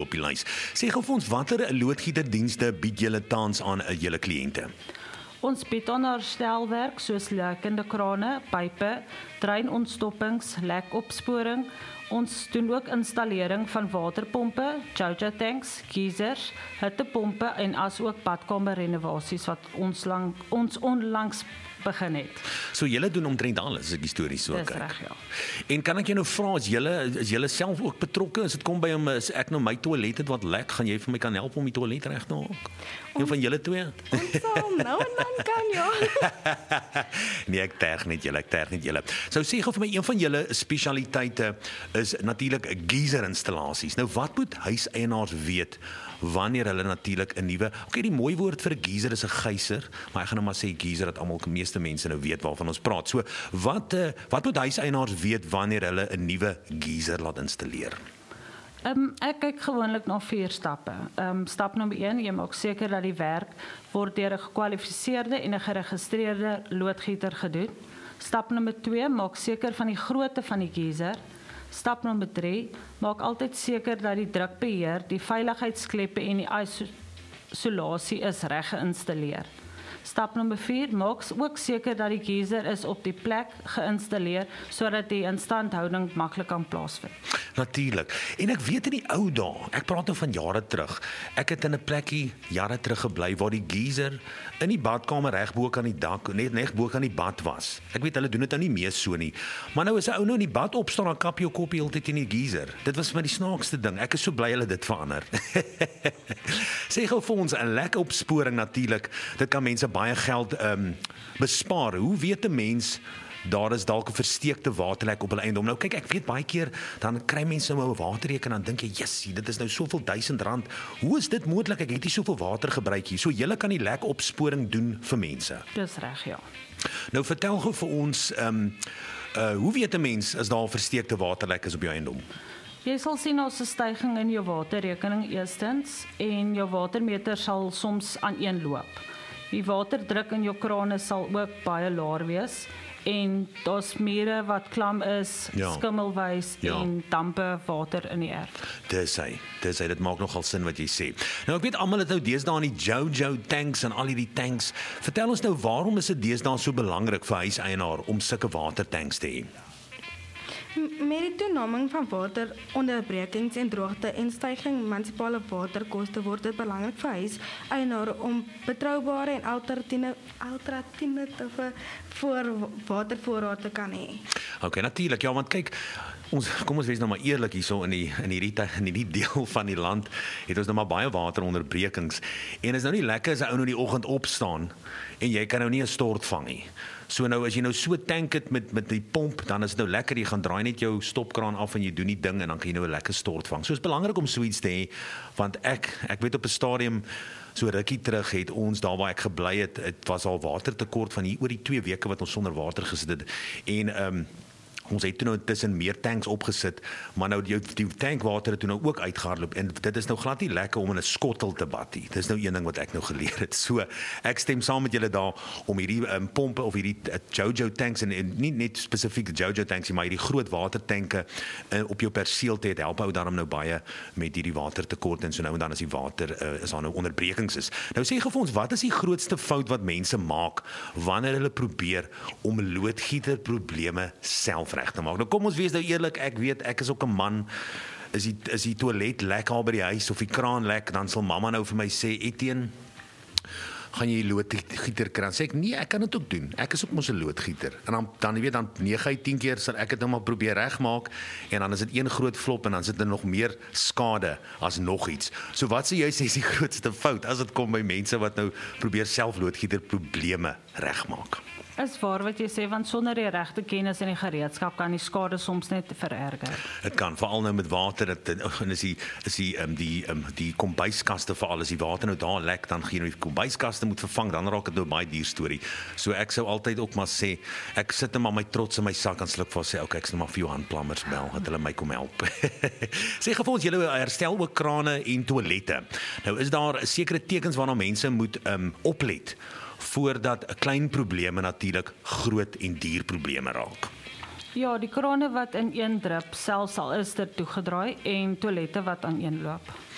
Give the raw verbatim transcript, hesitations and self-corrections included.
op die lys. Sê gou vir ons, watter loodgieterdienste bied julle tans aan uh, julle kliënte? Ons bied aan herstelwerk soos lekkende krane, pype, dreinontstoppings, lekopsporing. Ons doen ook installering van waterpompe, Jojo tanks, geysers, hittepompe en asook badkamerrenovasies wat ons, lang, ons onlangs begin het. So julle doen omtrent alles as ek die stories so Dis kyk. reg, ja. En kan ek jou nou vra, is julle is julle self ook betrokke as dit kom by hom, as ek nou my toilet het wat lek, gaan jy vir my kan help om die toilet reg te maak? Een van julle twee? Ons sal nou en dan kan, ja. Nee, ek terg net julle, ek terg net julle. So sê gou vir my, een van julle spesialiteite is natuurlik geyser installasies. Nou wat moet huiseienaars weet wanneer hulle natuurlik 'n nuwe, okay, die mooi woord vir 'n geyser is 'n geyser, maar ek gaan nou maar sê geyser dat almal, die meeste mense nou weet waarvan ons praat. So wat uh, wat moet huiseienaars weet wanneer hulle 'n nuwe geyser laat installeer? Um, ek kyk gewoonlik na vier stappe. Um, stap nommer een, jy maak seker dat die werk word deur 'n gekwalifiseerde en 'n geregistreerde loodgieter gedoen. Stap nommer twee, maak seker van die grootte van die geyser. Stap nommer drie, maak altyd seker dat die drukbeheer, die veiligheidskleppe en die isolasie is reg geïnstalleer. Stap nommer vier, maak ook seker dat die geyser is op die plek geïnstalleer sodat die instandhouding maklik kan plaasvind. Natuurlik. En ek weet in die ou dae, ek praat nou van jare terug, ek het in 'n plekkie jare terug gebly waar die geyser in die badkamer reg bo kan die dak, net net bo kan die bad was. Ek weet hulle doen dit nou nie meer so nie. Maar nou as 'n ou nou in die bad opstaan, dan kap jou kop heeltyd in die geyser. Dit was vir my die snaakste ding. Ek is so bly hulle dit verander. Sê gou vir ons, 'n lekker opsporing natuurlik. Dit kan mense baie geld um, bespaar. Hoe weet 'n mens daar is dalk 'n versteekte waterlek op hulle eiendom? Nou kyk, ek weet baie keer dan kry mense nou 'n waterrekening en dan dink jy, "Jessie, dit is nou soveel duisend rand. Hoe is dit moontlik? Ek het nie soveel water gebruik hier." So julle kan die lek opsporing doen vir mense. Dis reg, ja. Nou vertel gou vir ons, um, uh, hoe weet 'n mens as daar 'n versteekte waterlek is op jou eiendom? Jy sal sien daar's 'n stygings in jou waterrekening eerstens en jou watermeter sal soms aaneenloop. Die waterdruk in jou krane sal ook baie laag wees en daar's mure wat klam is, Ja. skimmelwys Ja. en dampe water in die erf. Dis hy, dis hy, dit maak nogal sin wat jy sê. Nou ek weet almal het nou deesdae aan die Jojo tanks en al hierdie tanks. Vertel ons nou, waarom is dit deesdae so belangrik vir huiseienaar om sulke watertanks te hê? Met die toename van wateronderbrekings en droogte en stygings munisipale waterkoste word dit belangrik vir huiseienaars om betroubare en alternatiewe alternatiewe voor watervoorraad te kan hê. Okay, natuurlik, ja, want kyk, ons kom ons wees nou maar eerlik hierso in die in hierdie in hierdie deel van die land het ons nou maar baie wateronderbrekings en is nou nie lekker as 'n ou nou die oggend opstaan en jy kan nou nie 'n stort vang nie. So nou as jy nou so tank het met met die pomp, dan is dit nou lekker, jy gaan draai net jou stopkraan af en jy doen die ding en dan kan jy nou 'n lekker stort vang. So is belangrik om so iets te hê, want ek ek weet op 'n stadium so rukkie terug het ons daar waar ek gebly het, dit was al watertekort van hier oor die twee weke wat ons sonder water gesit het. En ehm um, ons het toe nou tussen meer tanks opgesit, maar nou die, die tankwater het toe nou ook uitgehardloop en dit is nou glad nie lekker om in 'n skottel te bad nie. Dis nou een ding wat ek nou geleer het. So ek stem saam met julle daar om hierdie um, pompe of hierdie uh, Jojo tanks en, en nie net spesifiek Jojo tanks nie, maar hierdie groot watertanke uh, op jou perseel te het, help ou daarom nou baie met hierdie watertekort en so nou en dan as die water uh, is daar nou onderbrekings is. Nou sê gou vir ons, wat is die grootste fout wat mense maak wanneer hulle probeer om loodgieterprobleme self reg te maak? Nou kom ons wees nou eerlik, ek weet ek is ook 'n man. Is die is die toilet lek al by die huis of die kraan lek, dan sal mamma nou vir my sê, "Etienne, gaan jy loodgieter kry?" Sê ek, "Nee, ek kan dit ook doen. Ek is ook mos 'n loodgieter." En dan dan jy weet dan nege uit tien keer sal ek dit nou maar probeer regmaak en dan is dit een groot flop en dan sit er nog meer skade as nog iets. So wat sê jy sê is die grootste fout as dit kom by mense wat nou probeer self loodgieter probleme regmaak? Is waar wat jy sê, want sonder die regte kennis en die gereedskap kan die skade soms net vererger. Dit kan veral nou met water, dit en is die is die um, die um, die kombuiskaste veral as die water nou daar lek, dan gaan jy nou die kombuiskaste moet vervang, dan raak dit nou baie duur storie. So ek sou altyd ook maar sê, ek sit net maar my trots in my sak en sluk vir sê, okay, ek sal maar vir jou handplammers bel dat hulle my kom help. Sê gou vir ons, julle herstel ook krane en toilette. Nou is daar sekere tekens waarna mense moet um, oplet voordat 'n klein probleme natuurlik groot en duur probleme raak. Ja, die krane wat in een drup, selfs al is dit toegedraai en toilette wat aan een loop.